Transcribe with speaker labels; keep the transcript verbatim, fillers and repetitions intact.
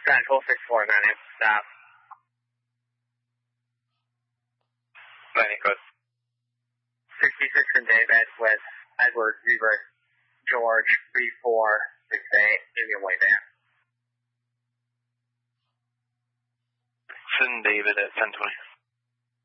Speaker 1: Central six four nine, stop.
Speaker 2: Landing code.
Speaker 1: sixty-six from David with Edward Zebra George three four six eight, give me a way down.
Speaker 2: Send David at ten twenty.